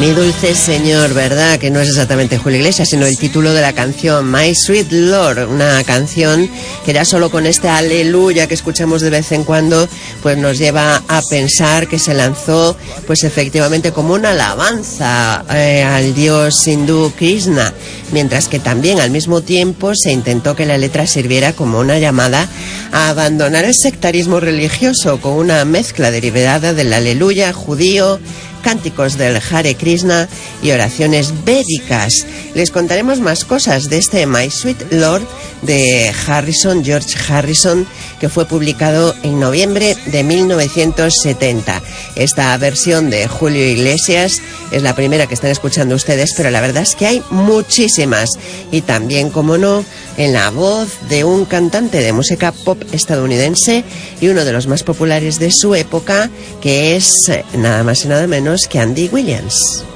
Mi dulce señor, ¿verdad? Que no es exactamente Julio Iglesias, sino el título de la canción, My Sweet Lord, una canción que ya solo con este aleluya que escuchamos de vez en cuando, pues nos lleva a pensar que se lanzó, pues efectivamente como una alabanza al dios hindú Krishna, mientras que también al mismo tiempo se intentó que la letra sirviera como una llamada a abandonar el sectarismo religioso con una mezcla derivada del aleluya judío, cánticos del Hare Krishna y oraciones védicas. Les contaremos más cosas de este My Sweet Lord de George Harrison, que fue publicado en noviembre de 1970. Esta versión de Julio Iglesias es la primera que están escuchando ustedes, pero la verdad es que hay muchísimas. Y también, como no, en la voz de un cantante de música pop estadounidense y uno de los más populares de su época, que es nada más y nada menos que Andy Williams.